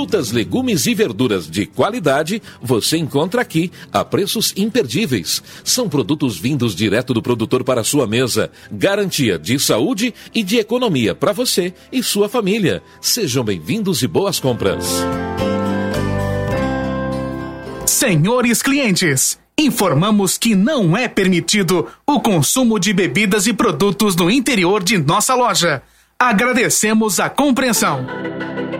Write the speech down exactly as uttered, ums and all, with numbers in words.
Frutas, legumes e verduras de qualidade você encontra aqui a preços imperdíveis. São produtos vindos direto do produtor para a sua mesa. Garantia de saúde e de economia para você e sua família. Sejam bem-vindos e boas compras. Senhores clientes, informamos que não é permitido o consumo de bebidas e produtos no interior de nossa loja. Agradecemos a compreensão.